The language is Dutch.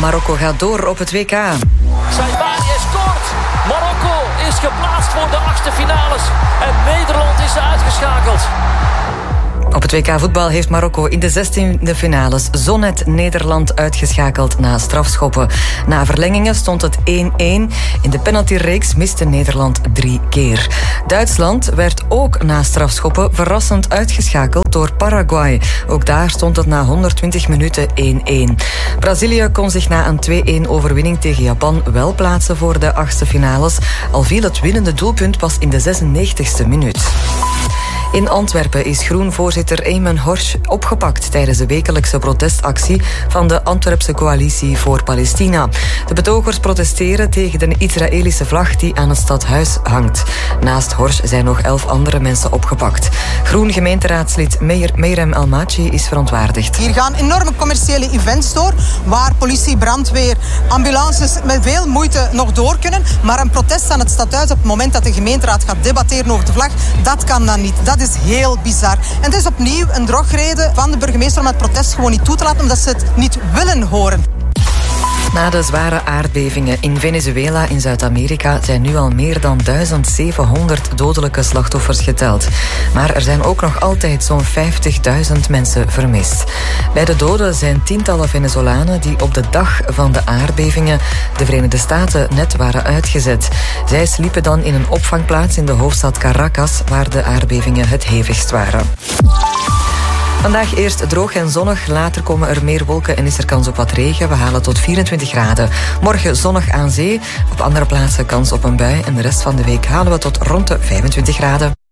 Marokko gaat door op het WK. Saibani scoort. Marokko is geplaatst voor de achtste finales. En Nederland is uitgeschakeld. Op het WK voetbal heeft Marokko in de 16e finales zo net Nederland uitgeschakeld na strafschoppen. Na verlengingen stond het 1-1. In de penaltyreeks miste Nederland 3 keer. Duitsland werd ook na strafschoppen verrassend uitgeschakeld door Paraguay. Ook daar stond het na 120 minuten 1-1. Brazilië kon zich na een 2-1 overwinning tegen Japan wel plaatsen voor de achtste finales, al viel het winnende doelpunt pas in de 96e minuut. In Antwerpen is Groen-voorzitter Ayman Horsh opgepakt tijdens de wekelijkse protestactie van de Antwerpse coalitie voor Palestina. De betogers protesteren tegen de Israëlische vlag die aan het stadhuis hangt. Naast Horsh zijn nog 11 andere mensen opgepakt. Groen-gemeenteraadslid Meirem Almachi is verontwaardigd. Hier gaan enorme commerciële events door, waar politie, brandweer, ambulances met veel moeite nog door kunnen. Maar een protest aan het stadhuis op het moment dat de gemeenteraad gaat debatteren over de vlag, dat kan dan niet. Dat is heel bizar. En het is opnieuw een drogreden van de burgemeester om het protest gewoon niet toe te laten, omdat ze het niet willen horen. Na de zware aardbevingen in Venezuela in Zuid-Amerika zijn nu al meer dan 1700 dodelijke slachtoffers geteld. Maar er zijn ook nog altijd zo'n 50.000 mensen vermist. Bij de doden zijn tientallen Venezolanen die op de dag van de aardbevingen de Verenigde Staten net waren uitgezet. Zij sliepen dan in een opvangplaats in de hoofdstad Caracas, waar de aardbevingen het hevigst waren. Vandaag eerst droog en zonnig, later komen er meer wolken en is er kans op wat regen. We halen tot 24 graden. Morgen zonnig aan zee, op andere plaatsen kans op een bui en de rest van de week halen we tot rond de 25 graden.